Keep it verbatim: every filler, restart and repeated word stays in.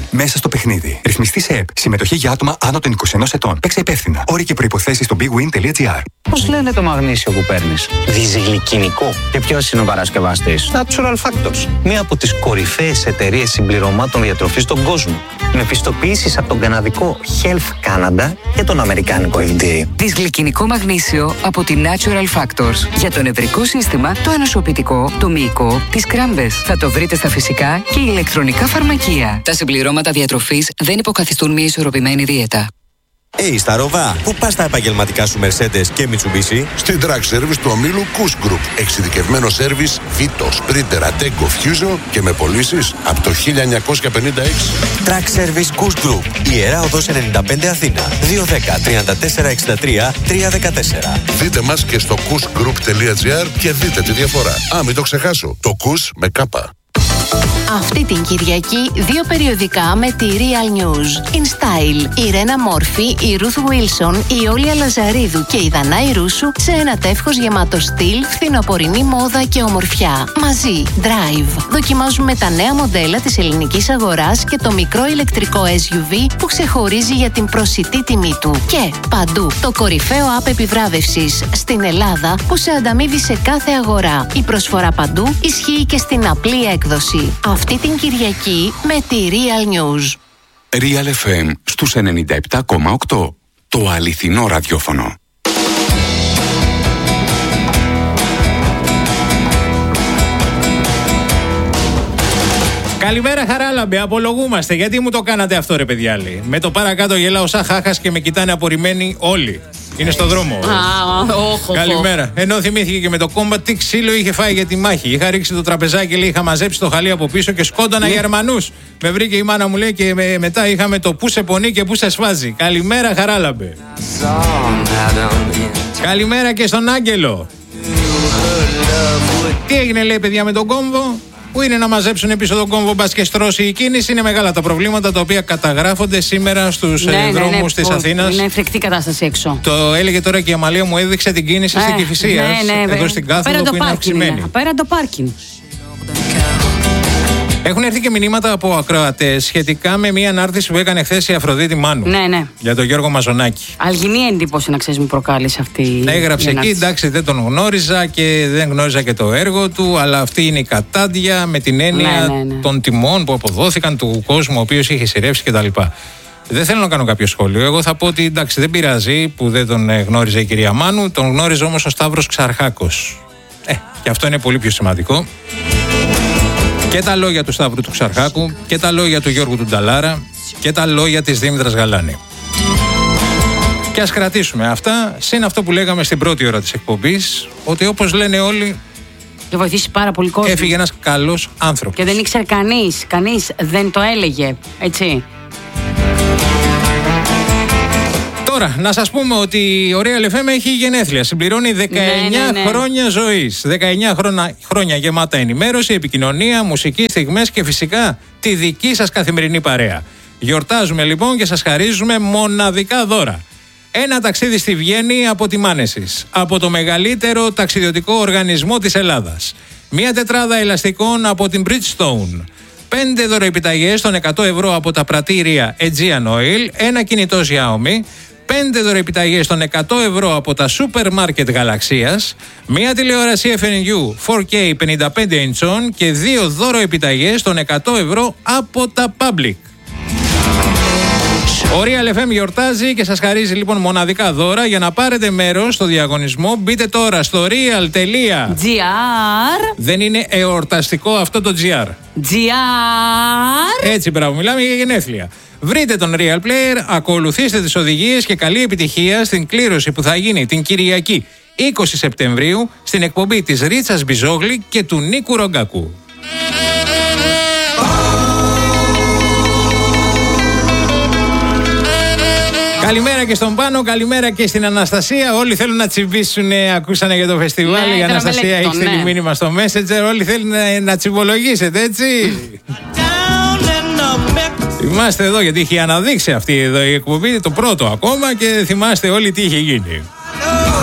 Μέσα στο παιχνίδι. Ρυθμιστή σε ΕΠ. Συμμετοχή για άτομα άνω των είκοσι ένα ετών. Παίξε υπεύθυνα. Όροι και προϋποθέσεις στο bigwin.gr. Πώς λένε το μαγνήσιο που παίρνεις? Δυσγλυκινικό. Και ποιος είναι ο παρασκευαστής? Natural Factors. Μία από τις κορυφαίες εταιρείες συμπληρωμάτων διατροφής στον κόσμο. Με πιστοποιήσεις από τον καναδικό Health Canada και τον αμερικάνικο εφ ντι έι. Δυσγλυκινικό μαγνήσιο από τη Natural Factors. Για το νευρικό σύστημα, το ανοσοποιητικό, το μυϊκό, τις κράμπες. Θα το βρείτε στα φυσικά και ηλεκτρονικά φαρμακεία. Τα συμπληρώματα διατροφής δεν υποκαθιστούν μια ισορροπημένη δίαιτα. Hey, στα Ροβά, πού πας τα επαγγελματικά σου Mercedes και Mitsubishi? Στην Track Service του ομίλου Kuss Group. Εξειδικευμένο σέρβις Vito, Sprinter, Ateco, Fusion και με πωλήσεις από το χίλια εννιακόσια πενήντα έξι. Track Service Kuss Group. Ιερά Οδός ενενήντα πέντε Αθήνα. δύο ένα μηδέν τριάντα τέσσερα εξήντα τρία τριακόσια δεκατέσσερα. Δείτε μας και στο kussgroup.gr και δείτε τη διαφορά. Α, μην το ξεχάσω. Το Kuss με κάπα. Αυτή την Κυριακή δύο περιοδικά με τη Real News. In Style, η Ρένα Μόρφη, η Ruth Wilson, η Όλια Λαζαρίδου και η Δανάη Ρούσου σε ένα τεύχος γεμάτο στυλ, φθινοπορεινή μόδα και ομορφιά. Μαζί, Drive. Δοκιμάζουμε τα νέα μοντέλα της ελληνικής αγοράς και το μικρό ηλεκτρικό ες γιου βι που ξεχωρίζει για την προσιτή τιμή του. Και παντού, το κορυφαίο app επιβράβευσης στην Ελλάδα που σε ανταμείβει σε κάθε αγορά. Η προσφορά παντού ισχύει και στην απλή έκδοση. Αυτή την Κυριακή με τη Real News. Real εφ εμ στους ενενήντα επτά κόμμα οκτώ. Το αληθινό ραδιόφωνο. Καλημέρα Χαράλαμπε, απολογούμαστε. Γιατί μου το κάνατε αυτό ρε παιδιάλη? Με το παρακάτω γελάω σαν χάχας και με κοιτάνε απορριμμένοι όλοι. Είναι στο δρόμο. Ah, Καλημέρα. Ενώ θυμήθηκε και με το κόμμα τι ξύλο είχε φάει για τη μάχη. Είχα ρίξει το τραπεζάκι, λέει, είχα μαζέψει το χαλί από πίσω και σκότωνα Γερμανούς. Με βρήκε η μάνα μου, λέει, και με, μετά είχαμε το που σε πονεί και που σε σφάζει. Καλημέρα Χαράλαμπε. Καλημέρα και στον Άγγελο. Τι έγινε, λέει, παιδιά, με τον κόμβο? Πού είναι να μαζέψουν πίσω τον κόμβο, μπας και στρώσει η κίνηση? Είναι μεγάλα τα προβλήματα τα οποία καταγράφονται σήμερα στους ναι, δρόμους ναι, ναι, της Αθήνας. Είναι φρικτή κατάσταση έξω. Το έλεγε τώρα και η Αμαλία, μου έδειξε την κίνηση ε, στην Κηφισίας, ναι, ναι, εδώ στην Κάθοδο που είναι αυξημένη. Πέραν το πάρκινγκ. Έχουν έρθει και μηνύματα από ακροατές σχετικά με μια ανάρτηση που έκανε χθες η Αφροδίτη Μάνου. Ναι, ναι. Για τον Γιώργο Μαζονάκη. Αλγινή εντύπωση, να ξέρεις, μου προκάλεσε αυτή η. Έγραψε εκεί, εντάξει, δεν τον γνώριζα και δεν γνώριζα και το έργο του, αλλά αυτή είναι η κατάντια με την έννοια ναι, ναι, ναι. των τιμών που αποδόθηκαν, του κόσμου ο οποίος είχε σειρεύσει κτλ. Δεν θέλω να κάνω κάποιο σχόλιο. Εγώ θα πω ότι εντάξει, δεν πειράζει που δεν τον γνώριζε η κυρία Μάνου, τον γνώριζε όμως ο Σταύρος Ξαρχάκος. Ε, και αυτό είναι πολύ πιο σημαντικό. Και τα λόγια του Σταύρου του Ξαρχάκου και τα λόγια του Γιώργου του Νταλάρα και τα λόγια της Δήμητρας Γαλάνη. Και ας κρατήσουμε αυτά, συν αυτό που λέγαμε στην πρώτη ώρα της εκπομπής, ότι όπως λένε όλοι, και βοηθήσει πάρα πολύ κόσμο. Έφυγε ένας καλός άνθρωπος. Και δεν ήξερε κανείς, κανείς δεν το έλεγε, έτσι. Τώρα, να σας πούμε ότι η Real εφ εμ έχει γενέθλια. Συμπληρώνει δεκαεννιά ναι, ναι, ναι. χρόνια ζωής. δεκαεννιά χρόνια, χρόνια γεμάτα ενημέρωση, επικοινωνία, μουσική, στιγμές και φυσικά τη δική σας καθημερινή παρέα. Γιορτάζουμε λοιπόν και σας χαρίζουμε μοναδικά δώρα. Ένα ταξίδι στη Βιέννη από τη Μάνεσης, από το μεγαλύτερο ταξιδιωτικό οργανισμό της Ελλάδας. Μια τετράδα ελαστικών από την Bridgestone. Πέντε δωροεπιταγές των εκατό ευρώ από τα πρατήρια Aegean Oil. Ένα κινητό Xiaomi. Πέντε δωροεπιταγές των εκατό ευρώ από τα σούπερ μάρκετ Γαλαξίας. Μια τηλεόραση εφ εν γιου φορ κέι πενήντα πέντε ιντσών και δύο δωροεπιταγές των εκατό ευρώ από τα Public. Ο Real εφ εμ γιορτάζει και σας χαρίζει λοιπόν μοναδικά δώρα. Για να πάρετε μέρος στο διαγωνισμό μπείτε τώρα στο real.gr. Δεν είναι εορταστικό αυτό το gr. Gr. Έτσι, μπράβο, μιλάμε για γενέθλια. Βρείτε τον Real Player, ακολουθήστε τις οδηγίες και καλή επιτυχία στην κλήρωση που θα γίνει την Κυριακή είκοσι Σεπτεμβρίου στην εκπομπή της Ρίτσας Μπιζόγλη και του Νίκου Ρογκάκου. Καλημέρα και στον Πάνο, καλημέρα και στην Αναστασία. Όλοι θέλουν να τσιμπήσουν, ακούσανε για το φεστιβάλ. Ναι, η Αναστασία έχει στείλει ναι. μήνυμα στο Messenger. Όλοι θέλουν να, να τσιμπολογήσετε, έτσι. Θυμάστε εδώ, γιατί είχε αναδείξει αυτή εδώ η εκπομπή, το πρώτο ακόμα, και θυμάστε όλοι τι είχε γίνει.